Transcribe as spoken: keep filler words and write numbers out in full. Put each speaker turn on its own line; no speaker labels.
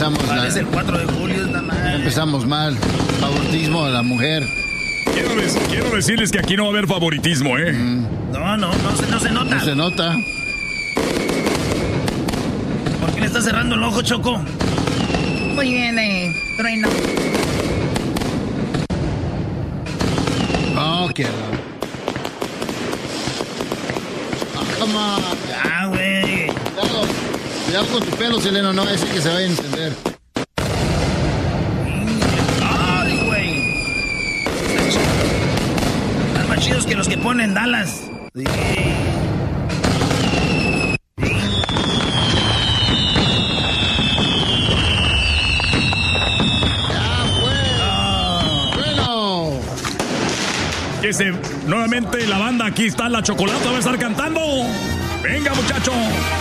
empezamos
mal.
la,
Es el cuatro de julio, está mal.
Empezamos mal. Favoritismo a la mujer.
Quiero, des- quiero decirles que aquí no va a haber favoritismo, ¿eh?
Mm.
No, no, no se, no se nota.
No se nota.
¿Por qué le está cerrando el ojo, Choco?
Muy bien, eh, Trueno.
Oh, qué... Ah, come on.
Ah, güey.
Cuidado, cuidado con tu pelo, Seleno, no ese que se vaya a encender.
Ay, güey. Están más chidos que los que ponen Dallas. Sí.
Que se, nuevamente la banda aquí está, la Chocolata va a estar cantando. Venga, muchacho.